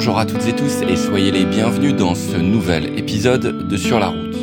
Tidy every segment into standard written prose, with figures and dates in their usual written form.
Bonjour à toutes et tous et soyez les bienvenus dans ce nouvel épisode de Sur la route.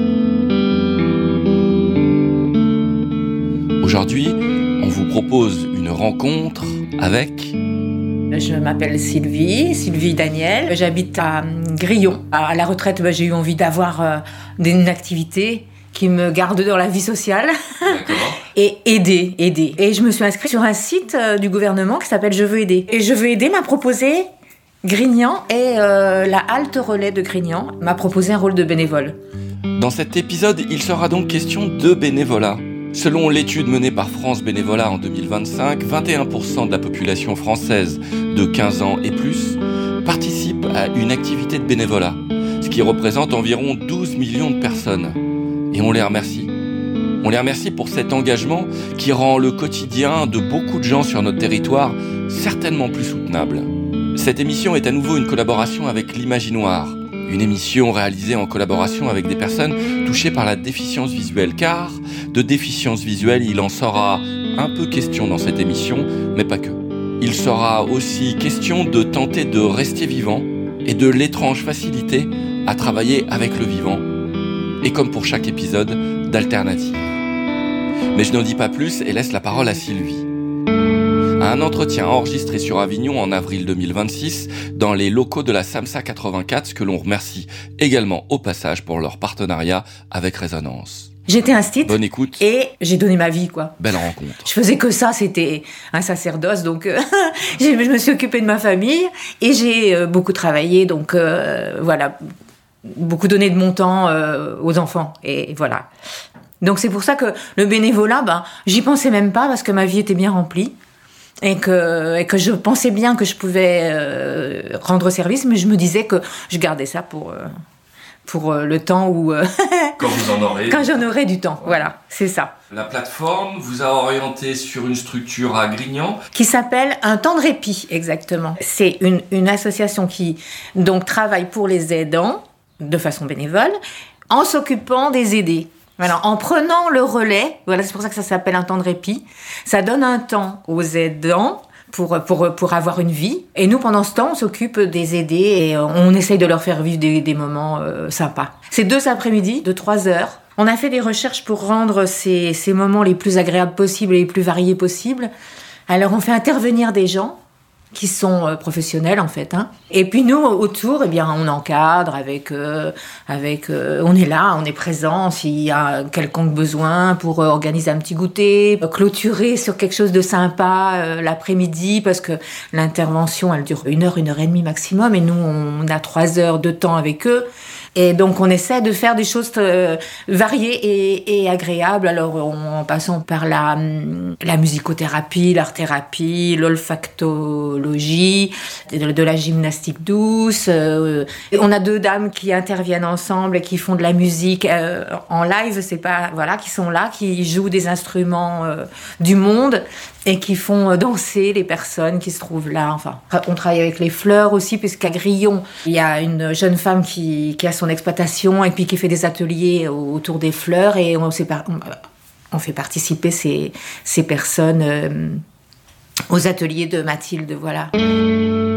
Aujourd'hui, on vous propose une rencontre avec... Je m'appelle Sylvie Daniel. J'habite à Grillon. À la retraite, j'ai eu envie d'avoir une activité qui me garde dans la vie sociale. D'accord. Et aider. Et je me suis inscrite sur un site du gouvernement qui s'appelle Je veux aider. Et Je veux aider m'a proposé Grignan et la halte relais de Grignan m'a proposé un rôle de bénévole. Dans cet épisode, il sera donc question de bénévolat. Selon l'étude menée par France Bénévolat en 2025, 21% de la population française de 15 ans et plus participe à une activité de bénévolat, ce qui représente environ 12 millions de personnes. Et on les remercie. On les remercie pour cet engagement qui rend le quotidien de beaucoup de gens sur notre territoire certainement plus soutenable. Cette émission est à nouveau une collaboration avec l'Imaginoire, une émission réalisée en collaboration avec des personnes touchées par la déficience visuelle, car de déficience visuelle, il en sera un peu question dans cette émission, mais pas que. Il sera aussi question de tenter de rester vivant et de l'étrange facilité à travailler avec le vivant, et comme pour chaque épisode, d'alternatives. Mais je n'en dis pas plus et laisse la parole à Sylvie. À un entretien enregistré sur Avignon en avril 2026 dans les locaux de la SAMSA 84, ce que l'on remercie également au passage pour leur partenariat avec Résonance. J'étais instite. Bonne écoute. Et j'ai donné ma vie, quoi. Belle rencontre. Je faisais que ça, c'était un sacerdoce, donc je me suis occupée de ma famille et j'ai beaucoup travaillé, donc voilà, beaucoup donné de mon temps aux enfants, et voilà. Donc c'est pour ça que le bénévolat, j'y pensais même pas parce que ma vie était bien remplie. Et que je pensais bien que je pouvais rendre service, mais je me disais que je gardais ça pour le temps où... Quand vous en aurez. Quand j'en aurai du temps, voilà, c'est ça. La plateforme vous a orienté sur une structure à Grignan. Qui s'appelle Un temps de répit, exactement. C'est une association qui donc travaille pour les aidants, de façon bénévole, en s'occupant des aidés. Voilà, en prenant le relais, voilà, c'est pour ça que ça s'appelle un temps de répit. Ça donne un temps aux aidants pour avoir une vie. Et nous, pendant ce temps, on s'occupe des aidés et on essaye de leur faire vivre des moments sympas. C'est 2 après-midi de 3 heures. On a fait des recherches pour rendre ces moments les plus agréables possibles et les plus variés possibles. Alors, on fait intervenir des gens qui sont professionnels en fait, hein. Et puis nous autour, on encadre avec on est là, on est présent s'il y a quelconque besoin pour organiser un petit goûter, clôturer sur quelque chose de sympa l'après-midi, parce que l'intervention elle dure 1 heure, 1 heure et demie maximum, et nous on a 3 heures de temps avec eux. Et donc on essaie de faire des choses variées et agréables, alors en passant par la musicothérapie, l'art-thérapie, l'olfactologie, de la gymnastique douce. On a 2 dames qui interviennent ensemble et qui font de la musique en live, c'est pas qui sont là, qui jouent des instruments du monde et qui font danser les personnes qui se trouvent là. Enfin, on travaille avec les fleurs aussi, puisqu'à Grillon, il y a une jeune femme qui a son exploitation et puis qui fait des ateliers autour des fleurs, et on fait participer ces personnes aux ateliers de Mathilde, voilà.